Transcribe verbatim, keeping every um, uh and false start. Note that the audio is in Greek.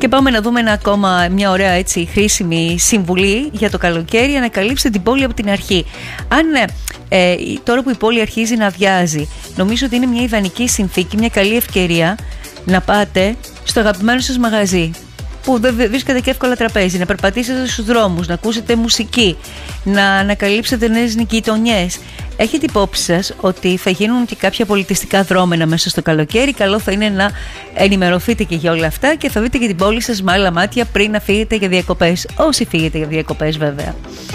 Και πάμε να δούμε ένα ακόμα, μια ωραία έτσι χρήσιμη συμβουλή για το καλοκαίρι. Ανακαλύψτε την πόλη από την αρχή. Αν ε, τώρα που η πόλη αρχίζει να αδειάζει, νομίζω ότι είναι μια ιδανική συνθήκη, μια καλή ευκαιρία να πάτε στο αγαπημένο σας μαγαζί, που δεν βρίσκεται και εύκολα τραπέζι, να περπατήσετε στους δρόμους, να ακούσετε μουσική, να ανακαλύψετε νέες γειτονιές. Έχετε υπόψη σας ότι θα γίνουν και κάποια πολιτιστικά δρόμενα μέσα στο καλοκαίρι. Καλό θα είναι να ενημερωθείτε και για όλα αυτά και θα δείτε και την πόλη σας με άλλα μάτια πριν να φύγετε για διακοπές. Όσοι φύγετε για διακοπές, βέβαια.